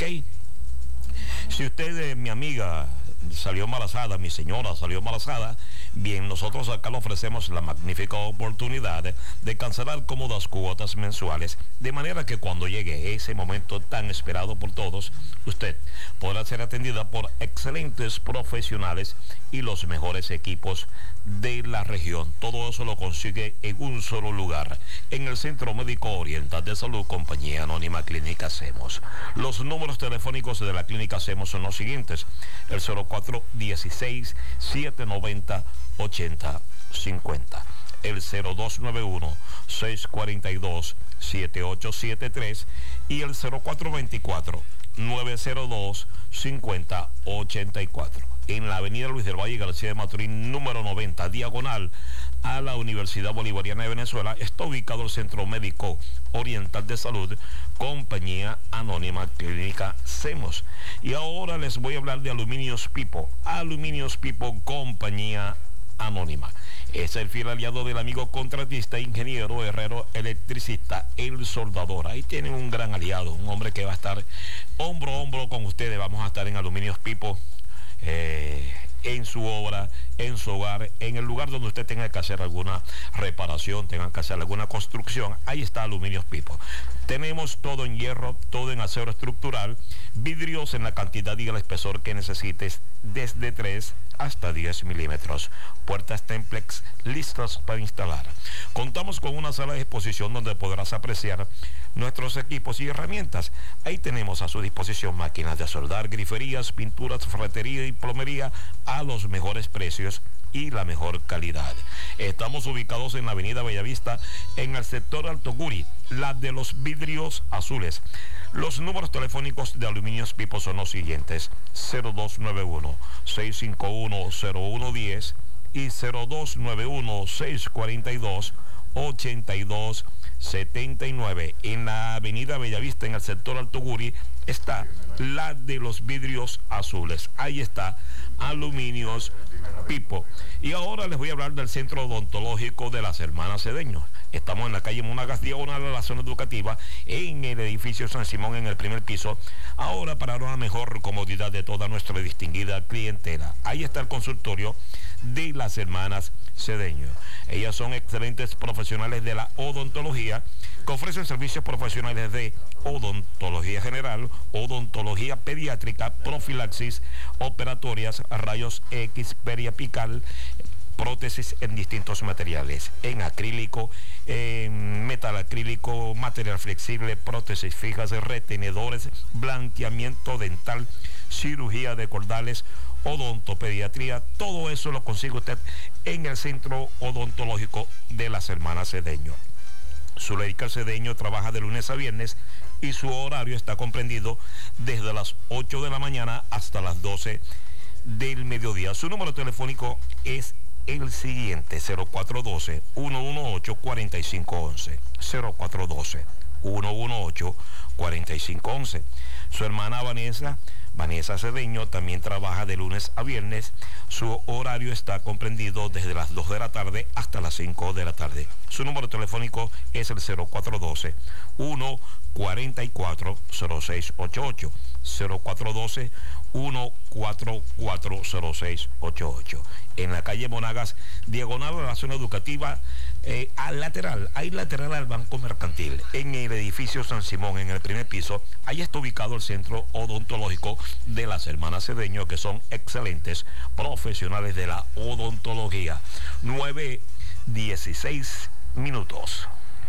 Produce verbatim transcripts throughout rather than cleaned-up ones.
Si usted, eh, mi amiga, salió embarazada, mi señora salió embarazada, bien, nosotros acá le ofrecemos la magnífica oportunidad de cancelar cómodas cuotas mensuales, de manera que cuando llegue ese momento tan esperado por todos, usted podrá ser atendida por excelentes profesionales y los mejores equipos de la región. Todo eso lo consigue en un solo lugar, en el Centro Médico Oriental de Salud, Compañía Anónima Clínica Semos. Los números telefónicos de la Clínica Semos son los siguientes: el cero cuatro dieciséis, setecientos noventa, ochenta cincuenta, el cero dos nueve uno, seiscientos cuarenta y dos, setenta y ocho setenta y tres y el cero cuatro veinticuatro, novecientos dos, cincuenta ochenta y cuatro. En la avenida Luis del Valle García de Maturín, número noventa, diagonal a la Universidad Bolivariana de Venezuela, está ubicado el Centro Médico Oriental de Salud, Compañía Anónima Clínica Semos. Y ahora les voy a hablar de Aluminios Pipo. Aluminios Pipo, Compañía Anónima. Es el fiel aliado del amigo contratista, ingeniero, herrero, electricista, el soldador. Ahí tienen un gran aliado, un hombre que va a estar hombro a hombro con ustedes. Vamos a estar en Aluminios Pipo, eh, en su obra, en su hogar, en el lugar donde usted tenga que hacer alguna reparación, tenga que hacer alguna construcción. Ahí está Aluminios Pipo. Tenemos todo en hierro, todo en acero estructural, vidrios en la cantidad y el espesor que necesites, desde tres hasta diez milímetros. Puertas Templex listas para instalar. Contamos con una sala de exposición donde podrás apreciar nuestros equipos y herramientas. Ahí tenemos a su disposición máquinas de soldar, griferías, pinturas, ferretería y plomería a los mejores precios y la mejor calidad. Estamos ubicados en la avenida Bellavista, en el sector Alto Guri, la de los vidrios azules. Los números telefónicos de Aluminios Pipo son los siguientes: cero dos nueve uno, seis cinco uno, cero uno uno cero y cero dos nueve uno, seis cuatro dos, ocho dos siete nueve. En la avenida Bellavista, en el sector Alto Guri, está la de los vidrios azules. Ahí está Aluminios Pipo. Y ahora les voy a hablar del Centro Odontológico de las Hermanas Cedeño. Estamos en la calle Monagas, diagonal a la zona educativa, en el edificio San Simón, en el primer piso. Ahora, para una mejor comodidad de toda nuestra distinguida clientela, ahí está el consultorio de las Hermanas Cedeño. Ellas son excelentes profesionales de la odontología, que ofrecen servicios profesionales de odontología general, odontología pediátrica, profilaxis, operatorias, rayos X, periapical, prótesis en distintos materiales, en acrílico, en metal acrílico, material flexible, prótesis fijas, retenedores, blanqueamiento dental, cirugía de cordales, odontopediatría. Todo eso lo consigue usted en el Centro Odontológico de las Hermanas Cedeño. Zuleika Cedeño trabaja de lunes a viernes y su horario está comprendido desde las ocho de la mañana hasta las doce del mediodía. Su número telefónico es el siguiente: cero cuatro uno dos, uno uno ocho, cuatro cinco uno uno, cero cuatro uno dos, uno uno ocho, cuatro cinco uno uno. Su hermana Vanessa, Vanessa Cedeño, también trabaja de lunes a viernes. Su horario está comprendido desde las dos de la tarde hasta las cinco de la tarde. Su número telefónico es el cero cuatro uno dos, uno cuatro cuatro, cero seis ocho ocho, cero cuatro uno dos, uno cuatro cuatro, cero seis ocho ocho. En la calle Monagas, diagonal a la zona educativa, eh, al lateral, hay lateral al Banco Mercantil, en el edificio San Simón, en el primer piso. Ahí está ubicado el Centro Odontológico de las Hermanas Cedeño, que son excelentes profesionales de la odontología. nueve dieciséis minutos.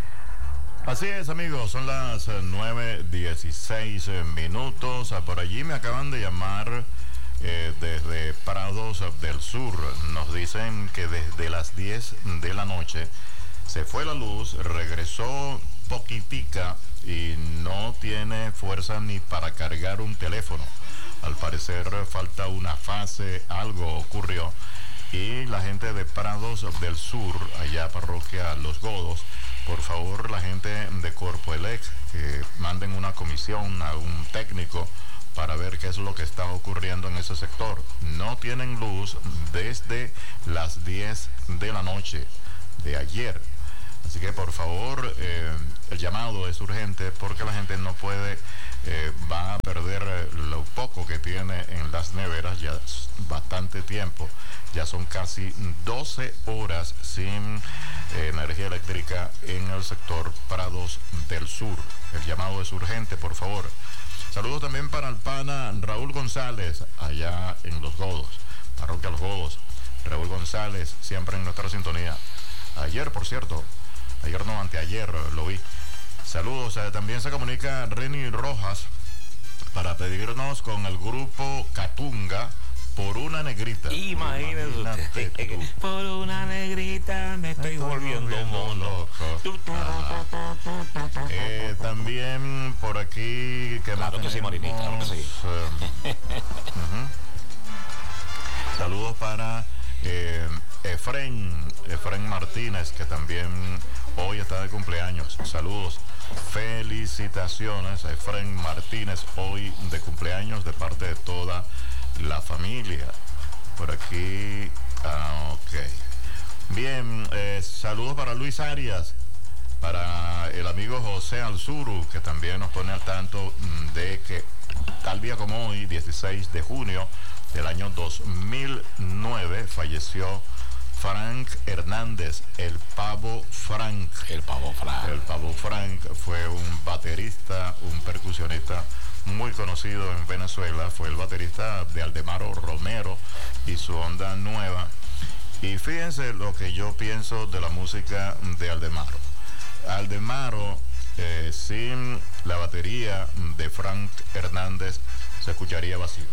Así es, amigos, son las nueve dieciséis minutos. Por allí me acaban de llamar eh, desde Prados del Sur. Nos dicen que desde las diez de la noche se fue la luz, regresó poquitica y no tiene fuerza ni para cargar un teléfono. Al parecer falta una fase, algo ocurrió. Y la gente de Prados del Sur, allá parroquia Los Godos, por favor, la gente de Corpoelec, que manden una comisión a un técnico para ver qué es lo que está ocurriendo en ese sector. No tienen luz desde las diez de la noche de ayer. Así que por favor, eh, el llamado es urgente porque la gente no puede eh, va a perder eh, lo poco que tiene en las neveras, ya es bastante tiempo, ya son casi doce horas sin eh, energía eléctrica en el sector Prados del Sur. El llamado es urgente, por favor. Saludos también para el pana Raúl González, allá en Los Godos, parroquia Los Godos. Raúl González, siempre en nuestra sintonía. Ayer, por cierto, ayer no, anteayer lo vi. Saludos, eh, también se comunica Reni Rojas para pedirnos con el grupo Catunga por una negrita. Imagínese usted, por una negrita me estoy, estoy volviendo, volviendo mono. Eh, también por aquí que claro que sí, Marinita, claro que sí. Uh, uh-huh. Saludos para eh, Efren, Efren Martínez, que también hoy está de cumpleaños. Saludos, felicitaciones a Efren Martínez, hoy de cumpleaños de parte de toda la familia. Por aquí, ah, ok. Bien, eh, saludos para Luis Arias, para el amigo José Alzuru, que también nos pone al tanto de que tal día como hoy, dieciséis de junio del año dos mil nueve, falleció Frank Hernández, el Pavo Frank. El Pavo Frank. El Pavo Frank fue un baterista, un percusionista muy conocido en Venezuela. Fue el baterista de Aldemaro Romero y su Onda Nueva. Y fíjense lo que yo pienso de la música de Aldemaro. Aldemaro, eh, sin la batería de Frank Hernández, se escucharía vacío.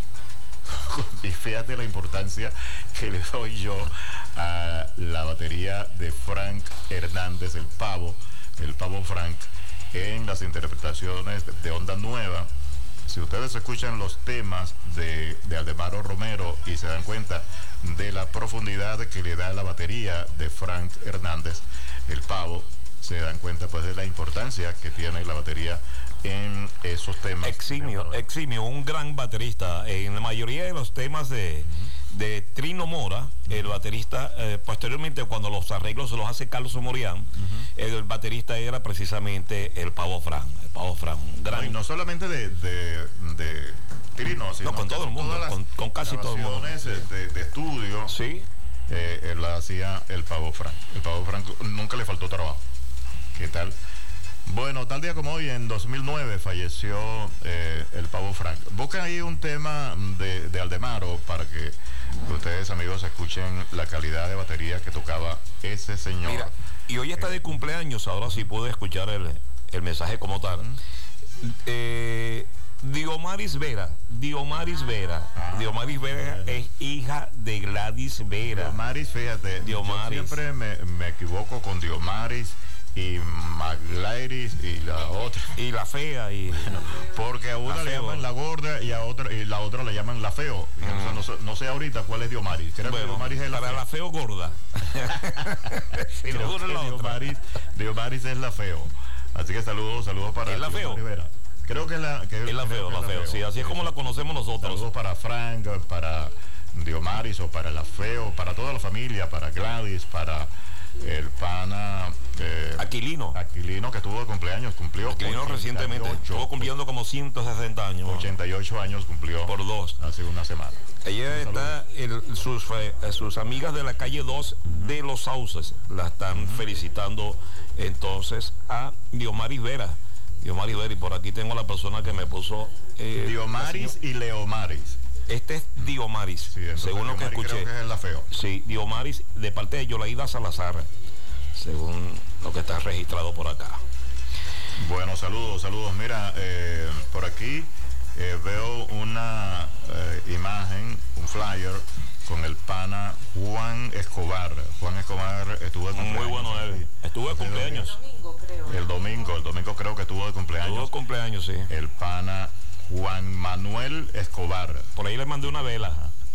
Y fíjate la importancia que le doy yo a la batería de Frank Hernández, el Pavo, el Pavo Frank, en las interpretaciones de, de Onda Nueva. Si ustedes escuchan los temas de, de Aldemaro Romero y se dan cuenta de la profundidad que le da la batería de Frank Hernández, el Pavo, se dan cuenta pues de la importancia que tiene la batería en esos temas. Eximio, eximio, un gran baterista. En la mayoría de los temas de, uh-huh. de Trino Mora, uh-huh. el baterista, eh, posteriormente cuando los arreglos los hace Carlos Morián, uh-huh. el, el baterista era precisamente el Pavo Frank. El Pavo Frank, gran... No, y no solamente de, de, de Trino, sino no, con todo el mundo, las, con, con casi todo el mundo. De, de estudio, sí. eh, él hacía el Pavo Frank. El Pavo Frank nunca le faltó trabajo. ¿Qué tal? Bueno, tal día como hoy, en dos mil nueve, falleció eh, el Pavo Frank. Busca ahí un tema de, de Aldemaro para que ustedes, amigos, escuchen la calidad de batería que tocaba ese señor. Mira, y hoy está de cumpleaños, ahora sí pude escuchar el, el mensaje como tal. Uh-huh. eh, Diomaris Vera, Diomaris Vera, ah, Diomaris Vera bueno. es hija de Gladys Vera. Diomaris, fíjate, Diomaris. Yo siempre me, me equivoco con Diomaris y Maglaris y la otra y la fea y bueno, porque a una le llaman la gorda y a otra y la otra le llaman la feo. Mm. O sea, no, sé, no sé ahorita cuál es Diomaris. Creo bueno, que Diomaris es la para feo. La feo gorda. Sí, creo que la Diomaris, Diomaris es la feo. Así que saludos, saludos para ¿Es la feo? Rivera. Creo que es la que es la feo, la, la feo. feo. Sí, así es como la conocemos nosotros. Saludos para Frank, para Diomaris o para la feo, para toda la familia, para Gladys, para el pana eh, Aquilino Aquilino que estuvo de cumpleaños, cumplió Aquilino recientemente, estuvo cumpliendo como ciento sesenta años, ochenta y ocho años cumplió por dos hace una semana. Ella está el, sus, eh, sus amigas de la calle dos uh-huh. de Los Sauces la están uh-huh. felicitando entonces a Diomaris Vera. Diomaris Vera, y por aquí tengo a la persona que me puso eh, Diomaris y Leomaris. Este es Diomaris, sí, según lo que escuché. Creo que es la feo. Sí, Diomaris, de parte de Yolaida Salazar, según lo que está registrado por acá. Bueno, saludos, saludos. Mira, eh, por aquí eh, veo una eh, imagen, un flyer con el pana Juan Escobar. Juan Escobar estuvo de cumpleaños. Muy bueno él. Estuvo de cumpleaños. El domingo, creo. El domingo, el domingo creo que estuvo de cumpleaños. Estuvo de cumpleaños, sí. El pana Juan Manuel Escobar. Por ahí le mandé una vela.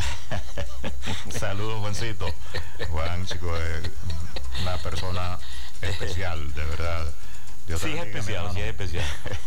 Saludos, Juancito. Juan, chico, es una persona especial, de verdad. Dios sí, es especial, sí es especial.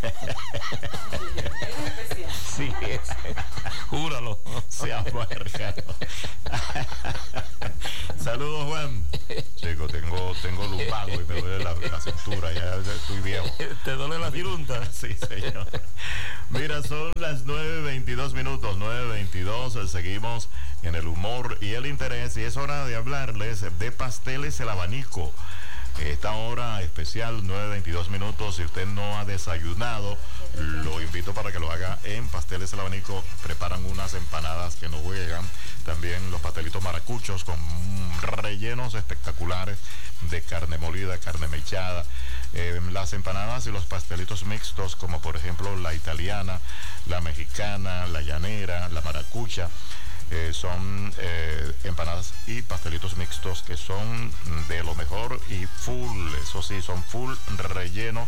Es especial. Sí, es. Júralo. Se amarga. Saludos, Juan. Chicos, tengo, tengo lumbago y me duele la, la cintura, ya estoy viejo. ¿Te duele la cirunta? Sí, señor. Mira, son las nueve veintidós minutos, nueve veintidós, seguimos en el humor y el interés, y es hora de hablarles de Pasteles El Abanico. Esta hora especial, nueve veintidós minutos, si usted no ha desayunado, lo invito para que lo haga en Pasteles El Abanico. Preparan unas empanadas que no juegan, también los pastelitos maracuchos con rellenos espectaculares de carne molida, carne mechada, eh, las empanadas y los pastelitos mixtos, como por ejemplo la italiana, la mexicana, la llanera, la maracucha. Eh, son eh, empanadas y pastelitos mixtos que son de lo mejor y full, eso sí, son full relleno,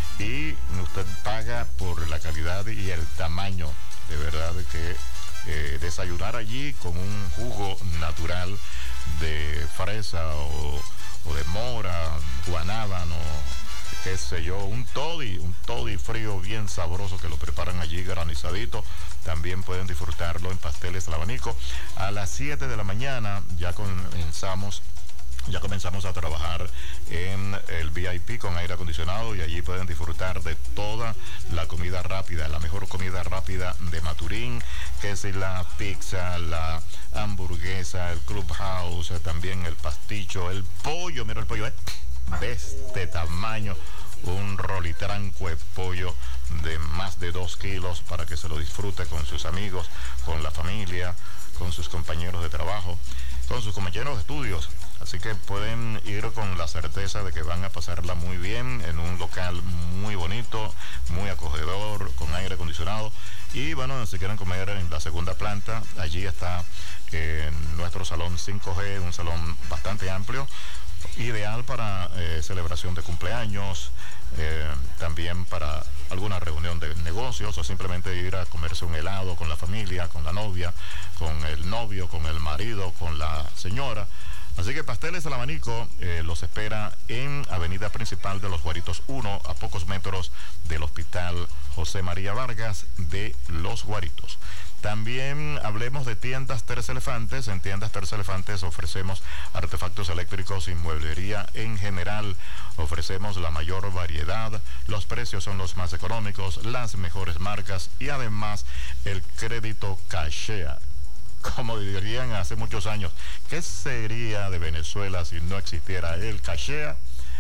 y usted paga por la calidad y el tamaño. De verdad que eh, desayunar allí con un jugo natural de fresa o, o de mora, guanábano, qué sé yo, un toddy, un toddy frío bien sabroso que lo preparan allí granizadito. También pueden disfrutarlo en Pasteles El Abanico. A las siete de la mañana ya comenzamos Ya comenzamos a trabajar en el V I P con aire acondicionado, y allí pueden disfrutar de toda la comida rápida, la mejor comida rápida de Maturín, que es la pizza, la hamburguesa, el clubhouse, también el pasticho, el pollo. Mira el pollo, ¿eh? De este tamaño, un rolitranco de pollo de más de dos kilos para que se lo disfrute con sus amigos, con la familia, con sus compañeros de trabajo, con sus compañeros de estudios. Así que pueden ir con la certeza de que van a pasarla muy bien en un local muy bonito, muy acogedor, con aire acondicionado. Y bueno, si quieren comer en la segunda planta, allí está eh, nuestro salón cinco G, un salón bastante amplio, ideal para eh, celebración de cumpleaños, eh, también para alguna reunión de negocios, o simplemente ir a comerse un helado con la familia, con la novia, con el novio, con el marido, con la señora. Así que Pasteles El Abanico eh, los espera en Avenida Principal de Los Guaritos uno, a pocos metros del Hospital José María Vargas de Los Guaritos. También hablemos de Tiendas Tres Elefantes. En Tiendas Tres Elefantes ofrecemos artefactos eléctricos y mueblería en general. Ofrecemos la mayor variedad, los precios son los más económicos, las mejores marcas, y además el crédito Cachea. Como dirían hace muchos años, ¿qué sería de Venezuela si no existiera el Cachea?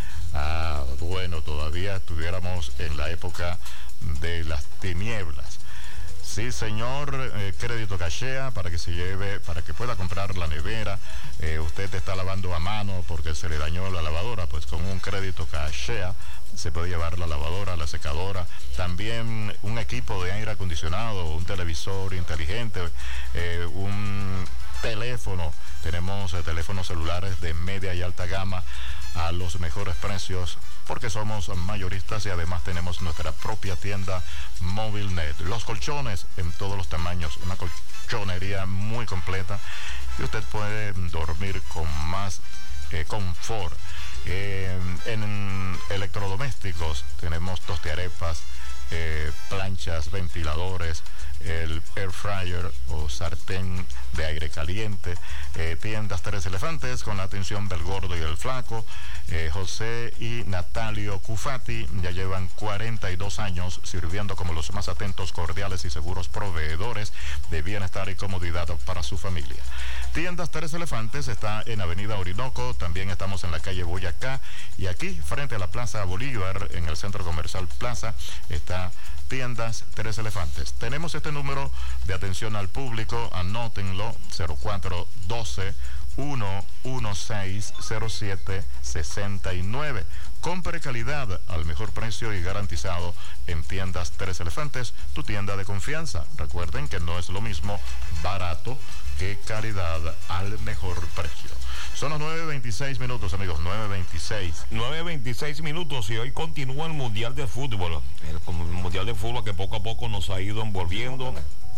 Ah, bueno, todavía estuviéramos en la época de las tinieblas. Sí, señor, eh, crédito Cachea para que se lleve, para que pueda comprar la nevera. Eh, usted está lavando a mano porque se le dañó la lavadora, pues con un crédito Cachea se puede llevar la lavadora, la secadora, también un equipo de aire acondicionado, un televisor inteligente, eh, un teléfono. Tenemos eh, teléfonos celulares de media y alta gama a los mejores precios, porque somos mayoristas, y además tenemos nuestra propia tienda Movilnet. Los colchones en todos los tamaños, una colchonería muy completa, y usted puede dormir con más eh, confort. Eh, en electrodomésticos tenemos tostiarepas, eh, planchas, ventiladores, el air fryer o sartén de aire caliente. Eh, tiendas Tres Elefantes, con la atención del gordo y del flaco. Eh, José y Natalio Cufati ya llevan cuarenta y dos años sirviendo como los más atentos, cordiales y seguros proveedores de bienestar y comodidad para su familia. Tiendas Tres Elefantes está en Avenida Orinoco, también estamos en la calle Boyacá, y aquí frente a la Plaza Bolívar, en el Centro Comercial Plaza, está Tiendas Tres Elefantes. Tenemos este número de atención al público, anótenlo: cero cuatro doce, uno uno seis, cero siete sesenta y nueve. Compre calidad al mejor precio y garantizado en Tiendas Tres Elefantes, tu tienda de confianza. Recuerden que no es lo mismo barato que calidad al mejor precio. Son los nueve veintiséis minutos, amigos, nueve veintiséis. nueve veintiséis minutos, y hoy continúa el Mundial de Fútbol. El Mundial de Fútbol que poco a poco nos ha ido envolviendo.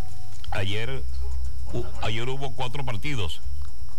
Ayer, uh, ayer hubo cuatro partidos.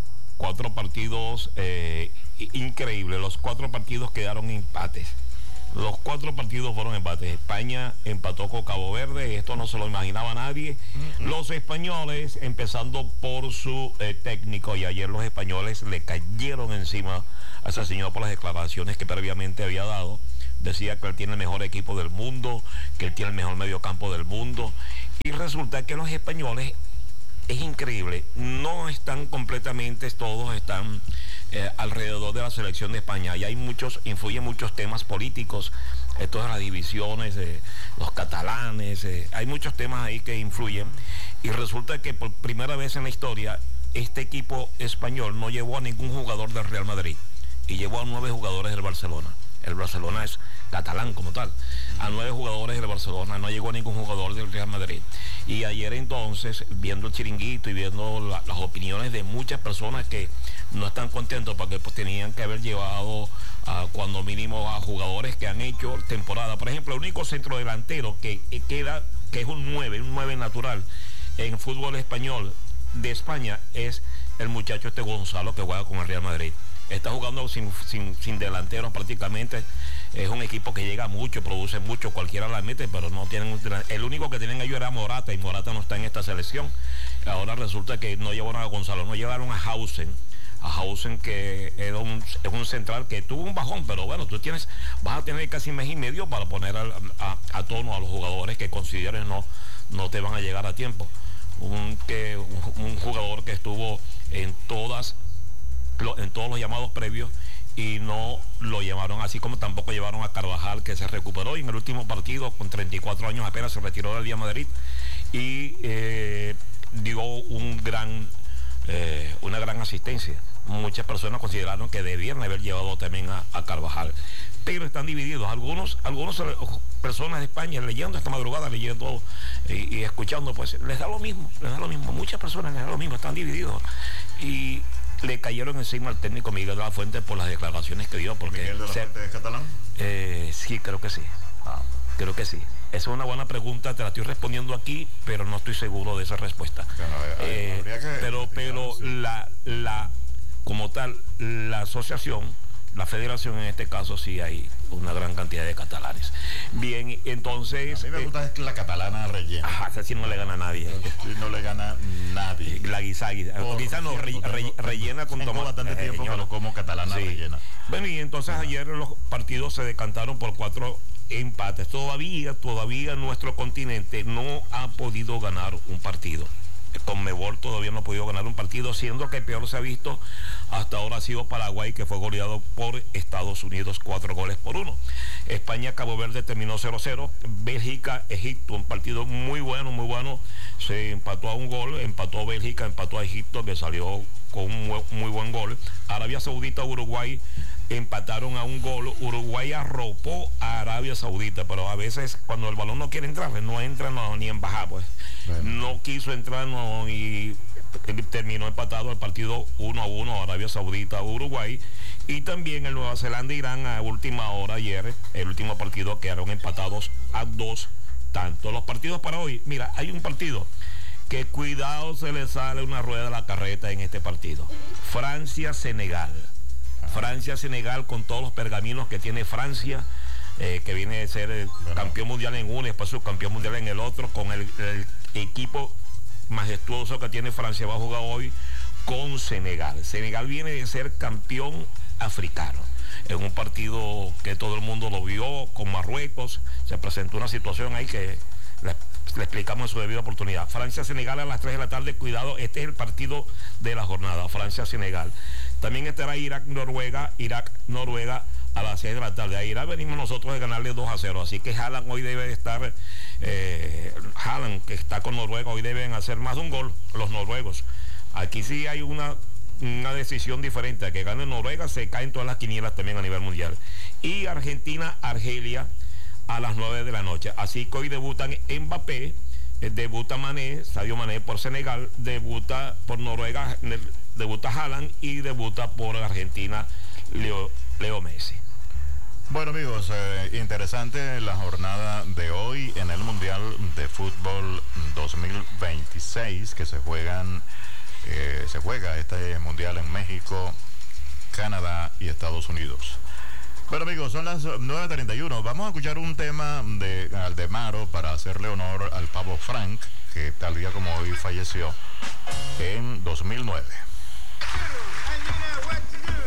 Cuatro partidos eh, increíbles. Los cuatro partidos quedaron empates. Los cuatro partidos fueron empates. España empató con Cabo Verde, esto no se lo imaginaba nadie. Uh-huh. Los españoles, empezando por su eh, técnico, y ayer los españoles le cayeron encima a ese señor por las declaraciones que previamente había dado. Decía que él tiene el mejor equipo del mundo, que él tiene el mejor mediocampo del mundo. Y resulta que los españoles, es increíble, no están completamente, todos están eh, alrededor de la selección de España. Y hay muchos, influyen muchos temas políticos, eh, todas las divisiones, eh, los catalanes, eh, hay muchos temas ahí que influyen. Y resulta que por primera vez en la historia, este equipo español no llevó a ningún jugador del Real Madrid y llevó a nueve jugadores del Barcelona. El Barcelona es catalán como tal. A nueve jugadores del Barcelona, no llegó ningún jugador del Real Madrid. Y ayer entonces, viendo el chiringuito y viendo la, las opiniones de muchas personas que no están contentos porque pues, tenían que haber llevado a, cuando mínimo a jugadores que han hecho temporada. Por ejemplo, el único centro delantero que queda, que es un nueve, un nueve natural en fútbol español de España, es el muchacho este Gonzalo que juega con el Real Madrid. Está jugando sin, sin, sin delanteros prácticamente. Es un equipo que llega mucho, produce mucho, cualquiera la mete, pero no tienen... El único que tienen ellos era Morata, y Morata no está en esta selección. Ahora resulta que no llevaron a Gonzalo, no llevaron a Hausen. A Hausen, que es un, es un central que tuvo un bajón, pero bueno, tú tienes, vas a tener casi mes y medio para poner a, a, a tono a los jugadores que consideres no, no te van a llegar a tiempo. Un, que, un, un jugador que estuvo en todas... en todos los llamados previos y no lo llevaron, así como tampoco llevaron a Carvajal, que se recuperó y en el último partido con treinta y cuatro años apenas se retiró del Real Madrid y eh, dio un gran eh, una gran asistencia. Muchas personas consideraron que debían haber llevado también a, a Carvajal, pero están divididos. Algunos, algunos personas de España leyendo esta madrugada, leyendo y, y escuchando, pues les da lo mismo, les da lo mismo. Muchas personas les da lo mismo, están divididos. Y le cayeron encima al técnico Miguel de la Fuente por las declaraciones que dio. Porque ¿Miguel de la Fuente es catalán? Eh, sí, creo que sí. Ah. Creo que sí. Esa es una buena pregunta, te la estoy respondiendo aquí, pero no estoy seguro de esa respuesta. Bueno, eh, que pero pero sí. la, la, como tal, la asociación, la federación en este caso, sí hay una gran cantidad de catalanes. Bien, entonces... A mí me gusta eh, la catalana rellena. Ajá, esa sí no le gana a nadie. No le gana nadie. La guisa, guisa no, re, re, rellena con tomate. bastante eh, tiempo que lo como catalana sí. rellena. Bueno, y entonces Ajá. ayer los partidos se decantaron por cuatro empates. Todavía, todavía nuestro continente no ha podido ganar un partido. Conmebol todavía no ha podido ganar un partido, siendo que peor se ha visto hasta ahora ha sido Paraguay, que fue goleado por Estados Unidos cuatro goles por uno. España, Cabo Verde terminó cero cero. Bélgica, Egipto, un partido muy bueno, muy bueno. Se empató a un gol, empató Bélgica, empató a Egipto, que salió con un muy, muy buen gol. Arabia Saudita, Uruguay empataron a un gol. Uruguay arropó a Arabia Saudita, pero a veces cuando el balón no quiere entrar, no entra no, ni en baja, pues. Bueno. No quiso entrar no, y terminó empatado el partido uno a uno, Arabia Saudita, Uruguay. Y también el Nueva Zelanda, Irán, a última hora ayer, el último partido, quedaron empatados a dos tantos. Los partidos para hoy, mira, hay un partido que cuidado se le sale una rueda a la carreta en este partido. Francia-Senegal. Francia-Senegal, con todos los pergaminos que tiene Francia, eh, que viene de ser el bueno. campeón mundial en uno y después subcampeón mundial en el otro, con el, el equipo majestuoso que tiene Francia, va a jugar hoy con Senegal. Senegal viene de ser campeón africano. En un partido que todo el mundo lo vio con Marruecos, se presentó una situación ahí que le, le explicamos en su debida oportunidad. Francia-Senegal a las tres de la tarde, cuidado, este es el partido de la jornada, Francia-Senegal. También estará Irak-Noruega, Irak-Noruega a las seis de la tarde. A Irak venimos nosotros de ganarle dos a cero, así que Haaland hoy debe estar, eh, Haaland que está con Noruega, hoy deben hacer más de un gol los noruegos. Aquí sí hay una, una decisión diferente, a que gane Noruega se caen todas las quinielas también a nivel mundial. Y Argentina-Argelia a las nueve de la noche, así que hoy debutan Mbappé, debuta Mané, Sadio Mané por Senegal, debuta por Noruega, debuta Haaland y debuta por Argentina Leo, Leo Messi. Bueno amigos, eh, interesante la jornada de hoy en el Mundial de Fútbol dos mil veintiséis que se juegan, eh, se juega este Mundial en México, Canadá y Estados Unidos. Bueno, amigos, son las nueve treinta y uno. Vamos a escuchar un tema de Aldemaro para hacerle honor al pavo Frank, que tal día como hoy falleció en dos mil nueve.